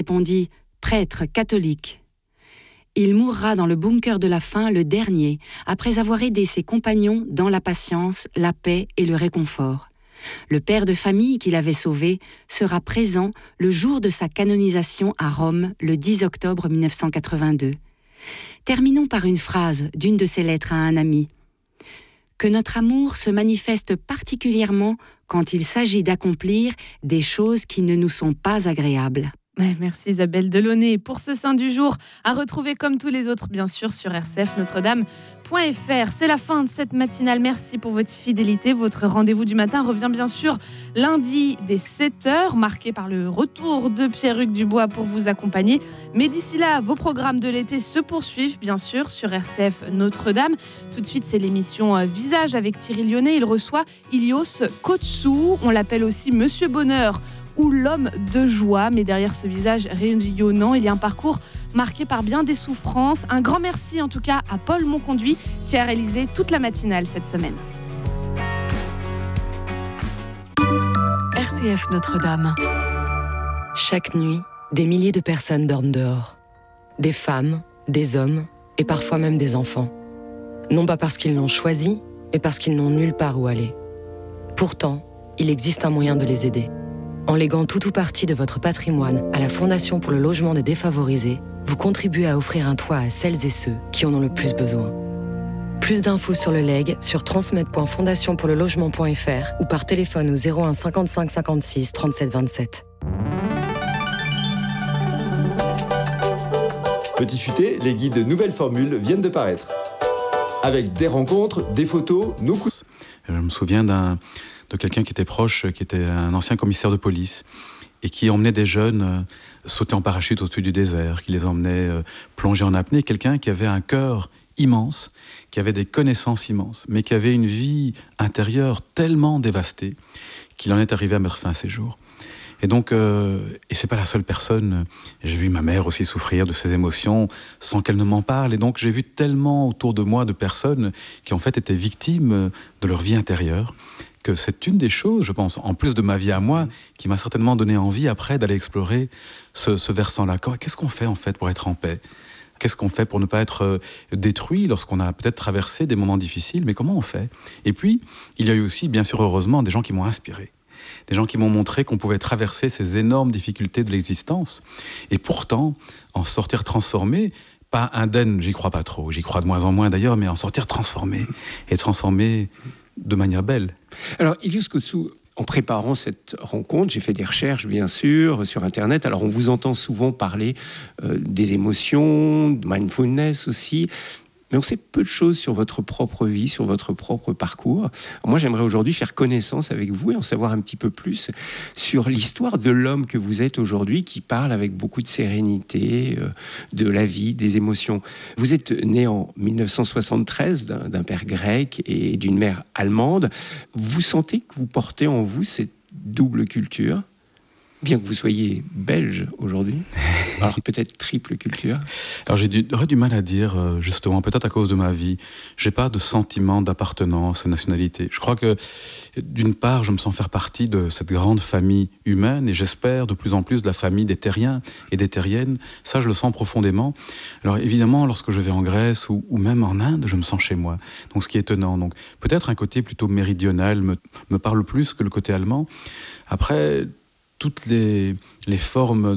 répondit « Prêtre catholique ». Il mourra dans le bunker de la faim le dernier, après avoir aidé ses compagnons dans la patience, la paix et le réconfort. Le père de famille qu'il avait sauvé sera présent le jour de sa canonisation à Rome, le 10 octobre 1982. Terminons par une phrase d'une de ses lettres à un ami. « Que notre amour se manifeste particulièrement quand il s'agit d'accomplir des choses qui ne nous sont pas agréables. » Merci Isabelle Delaunay pour ce Saint du jour, à retrouver comme tous les autres bien sûr sur rcfnotredame.fr. C'est la fin de cette matinale, merci pour votre fidélité. Votre rendez-vous du matin revient bien sûr lundi dès 7h, marqué par le retour de Pierre-Hugues Dubois pour vous accompagner. Mais d'ici là, vos programmes de l'été se poursuivent bien sûr sur RCF Notre-Dame. Tout de suite, c'est l'émission Visage avec Thierry Lyonnais. Il reçoit Ilios Kotsou, on l'appelle aussi Monsieur Bonheur ou l'homme de joie, mais derrière ce visage rayonnant, il y a un parcours marqué par bien des souffrances. Un grand merci en tout cas à Paul Monconduit qui a réalisé toute la matinale cette semaine. RCF Notre-Dame. Chaque nuit, des milliers de personnes dorment dehors. Des femmes, des hommes et parfois même des enfants. Non pas parce qu'ils l'ont choisi, mais parce qu'ils n'ont nulle part où aller. Pourtant, il existe un moyen de les aider. En léguant tout ou partie de votre patrimoine à la Fondation pour le logement des défavorisés, vous contribuez à offrir un toit à celles et ceux qui en ont le plus besoin. Plus d'infos sur le legs sur transmettre.fondationpourlelogement.fr ou par téléphone au 01 55 56 37 27. Petit futé, les guides de nouvelles formules viennent de paraître. Avec des rencontres, des photos, nos coups. Je me souviens de quelqu'un qui était proche, qui était un ancien commissaire de police et qui emmenait des jeunes sauter en parachute au-dessus du désert, qui les emmenait plonger en apnée. Quelqu'un qui avait un cœur immense, qui avait des connaissances immenses, mais qui avait une vie intérieure tellement dévastée qu'il en est arrivé à mettre fin à ses jours. Et donc, et c'est pas la seule personne. J'ai vu ma mère aussi souffrir de ces émotions sans qu'elle ne m'en parle. Et donc, j'ai vu tellement autour de moi de personnes qui en fait étaient victimes de leur vie intérieure, que c'est une des choses, je pense, en plus de ma vie à moi, qui m'a certainement donné envie après d'aller explorer ce versant-là. Qu'est-ce qu'on fait en fait pour être en paix ? Qu'est-ce qu'on fait pour ne pas être détruit lorsqu'on a peut-être traversé des moments difficiles ? Mais comment on fait ? Et puis, il y a eu aussi, bien sûr, heureusement, des gens qui m'ont inspiré. Des gens qui m'ont montré qu'on pouvait traverser ces énormes difficultés de l'existence et pourtant en sortir transformé, pas indemne, j'y crois pas trop, j'y crois de moins en moins d'ailleurs, mais en sortir transformé et transformé de manière belle. Alors, Ilios Kotsou, en préparant cette rencontre, j'ai fait des recherches, bien sûr, sur Internet. Alors, on vous entend souvent parler des émotions, de mindfulness aussi, mais on sait peu de choses sur votre propre vie, sur votre propre parcours. Alors moi, j'aimerais aujourd'hui faire connaissance avec vous et en savoir un petit peu plus sur l'histoire de l'homme que vous êtes aujourd'hui, qui parle avec beaucoup de sérénité de la vie, des émotions. Vous êtes né en 1973 d'un père grec et d'une mère allemande. Vous sentez que vous portez en vous cette double culture ? Bien que vous soyez belge aujourd'hui, alors peut-être triple culture. Alors j'aurais du mal à dire, justement, peut-être à cause de ma vie. J'ai pas de sentiment d'appartenance, de nationalité. Je crois que, d'une part, je me sens faire partie de cette grande famille humaine et j'espère de plus en plus de la famille des terriens et des terriennes. Ça, je le sens profondément. Alors évidemment, lorsque je vais en Grèce ou même en Inde, je me sens chez moi. Donc ce qui est étonnant. Donc peut-être un côté plutôt méridional me parle plus que le côté allemand. Après, toutes les formes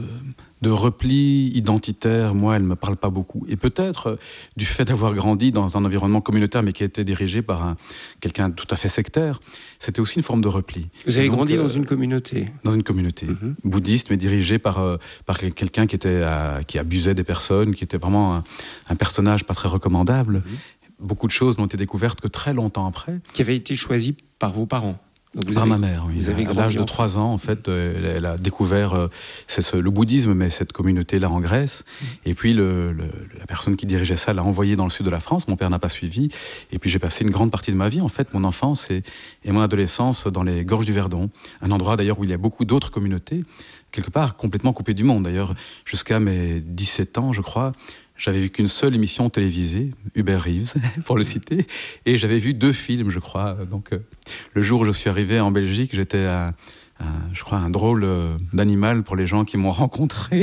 de repli identitaire, moi, elles ne me parlent pas beaucoup. Et peut-être, du fait d'avoir grandi dans un environnement communautaire, mais qui a été dirigé par quelqu'un tout à fait sectaire, c'était aussi une forme de repli. Vous avez grandi dans une communauté ? Dans une communauté bouddhiste, mais dirigée par quelqu'un qui abusait des personnes, qui était vraiment un personnage pas très recommandable. Beaucoup de choses n'ont été découvertes que très longtemps après. Qui avait été choisi par vos parents ? Par ma mère, oui. À l'âge de 3 ans, en fait, elle a découvert le bouddhisme, mais cette communauté-là en Grèce. Et puis, la personne qui dirigeait ça l'a envoyée dans le sud de la France. Mon père n'a pas suivi. Et puis, j'ai passé une grande partie de ma vie, en fait, mon enfance et mon adolescence dans les gorges du Verdon. Un endroit, d'ailleurs, où il y a beaucoup d'autres communautés, quelque part complètement coupées du monde. D'ailleurs, jusqu'à mes 17 ans, je crois, j'avais vu qu'une seule émission télévisée, Hubert Reeves, pour le citer, et j'avais vu 2 films, je crois. Donc, le jour où je suis arrivé en Belgique, j'étais je crois, un drôle d'animal pour les gens qui m'ont rencontré.